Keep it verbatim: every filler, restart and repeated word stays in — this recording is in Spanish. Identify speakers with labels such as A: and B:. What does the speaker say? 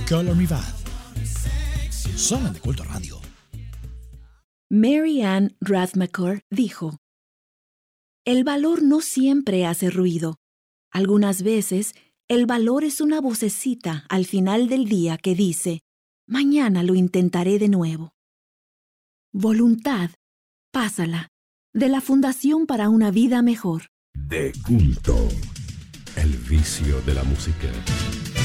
A: Color Me Bad. Solo en De Culto Radio.
B: Mary Ann Rathmaker dijo: el valor no siempre hace ruido. Algunas veces, el valor es una vocecita al final del día que dice: mañana lo intentaré de nuevo. Voluntad, pásala, de la Fundación para una Vida Mejor.
C: De Culto, el vicio de la música.